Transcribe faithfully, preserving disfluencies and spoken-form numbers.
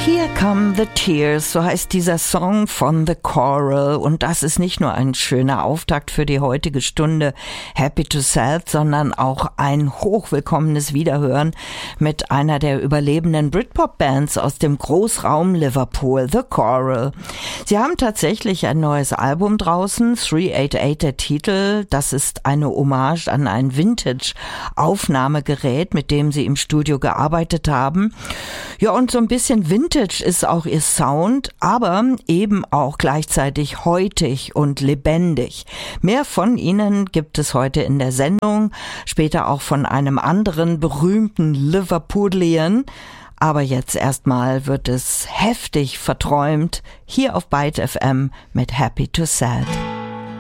Here Come the Tears, so heißt dieser Song von The Coral, und das ist nicht nur ein schöner Auftakt für die heutige Stunde Happy to Sad, sondern auch ein hochwillkommenes Wiederhören mit einer der überlebenden Britpop-Bands aus dem Großraum Liverpool, The Coral. Sie haben tatsächlich ein neues Album draußen, drei acht acht der Titel, das ist eine Hommage an ein Vintage-Aufnahmegerät, mit dem sie im Studio gearbeitet haben. Ja, und so ein bisschen Vintage ist auch ihr Sound, aber eben auch gleichzeitig heutig und lebendig. Mehr von ihnen gibt es heute in der Sendung, später auch von einem anderen berühmten Liverpoolian. Aber jetzt erstmal wird es heftig verträumt hier auf Byte F M mit Happy to Sad.